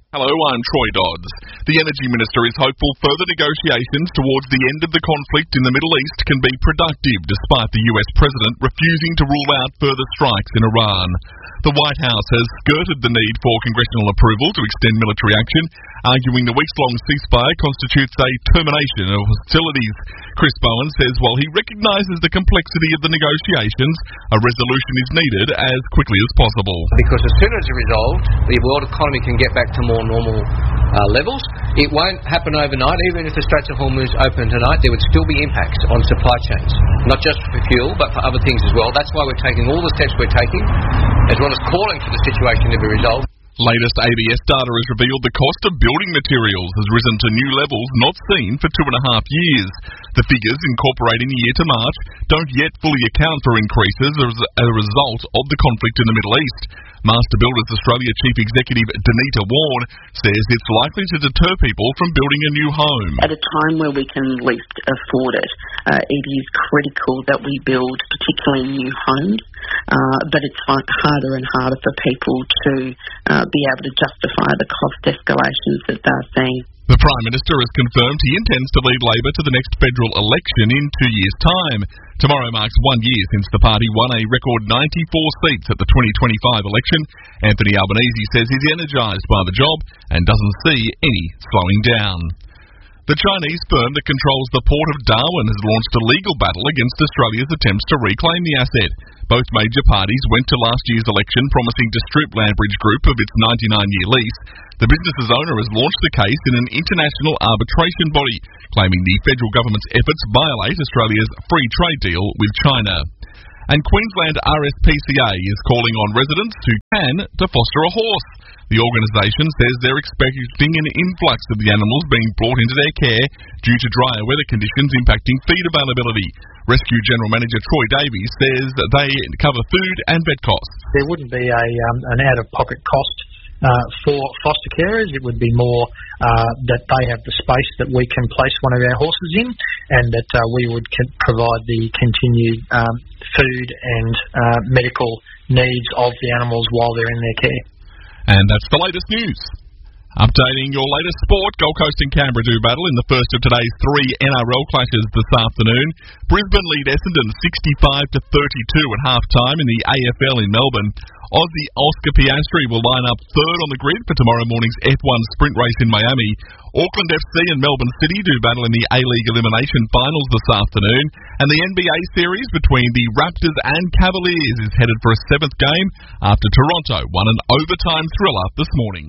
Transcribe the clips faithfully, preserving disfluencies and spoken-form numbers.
Hello, I'm Troy Dodds. The Energy Minister is hopeful further negotiations towards the end of the conflict in the Middle East can be productive despite the U S President refusing to rule out further strikes in Iran. The White House has skirted the need for congressional approval to extend military action, arguing the weeks-long ceasefire constitutes a termination of hostilities. Chris Bowen says while he recognises the complexity of the negotiations, a resolution is needed as quickly as possible. Because as soon as it's resolved, the world economy can get back to more normal uh, levels. It won't happen overnight. Even if the Straits of Hormuz open tonight, there would still be impacts on supply chains, not just for fuel, but for other things as well. That's why we're taking all the steps we're taking, as well as calling for the situation to be resolved. Latest A B S data has revealed the cost of building materials has risen to new levels not seen for two and a half years. The figures, incorporating the year to March, don't yet fully account for increases as a result of the conflict in the Middle East. Master Builders Australia Chief Executive Denita Warren says it's likely to deter people from building a new home. At a time where we can least afford it, uh, it is critical that we build particularly new homes, uh, but it's harder and harder for people to uh, be able to justify the cost escalations that they're seeing. The Prime Minister has confirmed he intends to lead Labor to the next federal election in two years' time. Tomorrow marks one year since the party won a record ninety-four seats at the twenty twenty-five election. Anthony Albanese says he's energised by the job and doesn't see any slowing down. The Chinese firm that controls the port of Darwin has launched a legal battle against Australia's attempts to reclaim the asset. Both major parties went to last year's election promising to strip Landbridge Group of its ninety-nine year lease. The business's owner has launched the case in an international arbitration body, claiming the federal government's efforts violate Australia's free trade deal with China. And Queensland R S P C A is calling on residents who can to foster a horse. The organisation says they're expecting an influx of the animals being brought into their care due to drier weather conditions impacting feed availability. Rescue General Manager Troy Davies says that they cover food and vet costs. There wouldn't be a um, an out-of-pocket cost uh, for foster carers. It would be more uh, that they have the space that we can place one of our horses in, and that uh, we would c- provide the continued um, food and uh, medical needs of the animals while they're in their care. And that's the latest news. Updating your latest sport, Gold Coast and Canberra do battle in the first of today's three N R L clashes this afternoon. Brisbane lead Essendon sixty-five to thirty-two at half-time in the A F L in Melbourne. Aussie Oscar Piastri will line up third on the grid for tomorrow morning's F one sprint race in Miami. Auckland F C and Melbourne City do battle in the A-League Elimination Finals this afternoon. And the N B A series between the Raptors and Cavaliers is headed for a seventh game after Toronto won an overtime thriller this morning.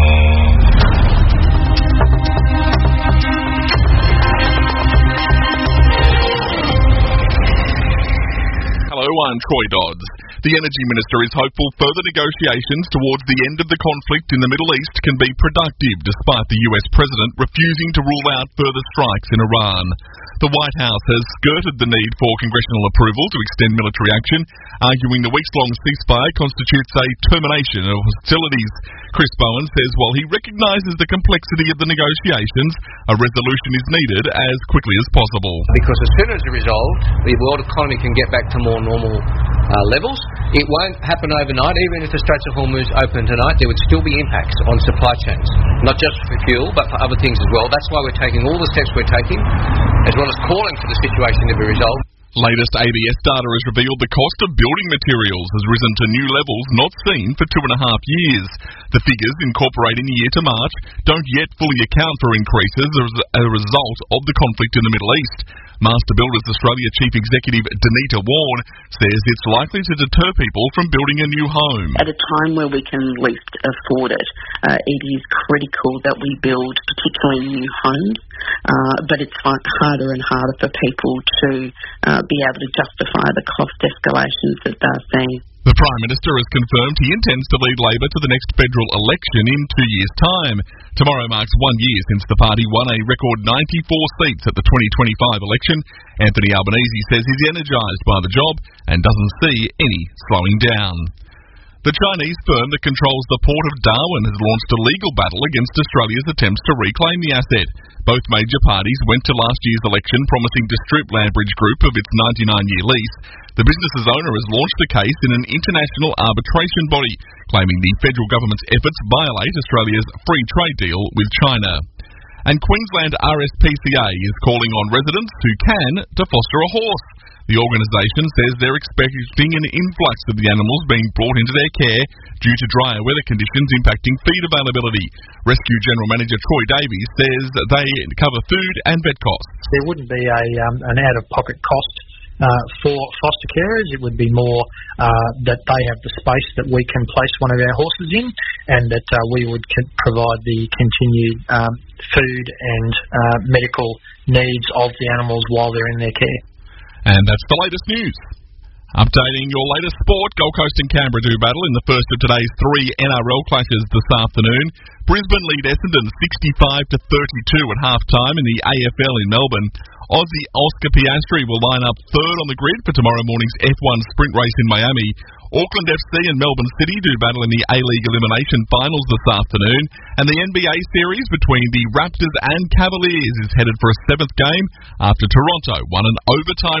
Hello, I'm Troy Dodds. The Energy Minister is hopeful further negotiations towards the end of the conflict in the Middle East can be productive despite the U S President refusing to rule out further strikes in Iran. The White House has skirted the need for congressional approval to extend military action, arguing the weeks-long ceasefire constitutes a termination of hostilities. Chris Bowen says while he recognises the complexity of the negotiations, a resolution is needed as quickly as possible. Because as soon as it's resolved, the world economy can get back to more normal uh, levels. It won't happen overnight. Even if the Straits of Hormuz open tonight, there would still be impacts on supply chains, not just for fuel, but for other things as well. That's why we're taking all the steps we're taking, as well as calling for the situation to be resolved. Latest A B S data has revealed the cost of building materials has risen to new levels not seen for two and a half years. The figures, incorporating the year to March, don't yet fully account for increases as a result of the conflict in the Middle East. Master Builders Australia Chief Executive Denita Warren says it's likely to deter people from building a new home. At a time where we can least afford it, uh, it is critical that we build particularly new homes, uh, but it's harder and harder for people to uh, be able to justify the cost escalations that they're seeing. The Prime Minister has confirmed he intends to lead Labor to the next federal election in two years' time. Tomorrow marks one year since the party won a record ninety-four seats at the twenty twenty-five election. Anthony Albanese says he's energised by the job and doesn't see any slowing down. The Chinese firm that controls the port of Darwin has launched a legal battle against Australia's attempts to reclaim the asset. Both major parties went to last year's election promising to strip Landbridge Group of its ninety-nine year lease. The business's owner has launched a case in an international arbitration body, claiming the federal government's efforts violate Australia's free trade deal with China. And Queensland R S P C A is calling on residents who can to foster a horse. The organisation says they're expecting an influx of the animals being brought into their care due to drier weather conditions impacting feed availability. Rescue General Manager Troy Davies says they cover food and vet costs. There wouldn't be a um, an out-of-pocket cost uh, for foster carers. It would be more uh, that they have the space that we can place one of our horses in, and that uh, we would c- provide the continued um, food and uh, medical needs of the animals while they're in their care. And that's the latest news. Updating your latest sport, Gold Coast and Canberra do battle in the first of today's three N R L clashes this afternoon. Brisbane lead Essendon sixty-five to thirty-two at half-time in the A F L in Melbourne. Aussie Oscar Piastri will line up third on the grid for tomorrow morning's F one sprint race in Miami. Auckland F C and Melbourne City do battle in the A-League Elimination Finals this afternoon. And the N B A series between the Raptors and Cavaliers is headed for a seventh game after Toronto won an overtime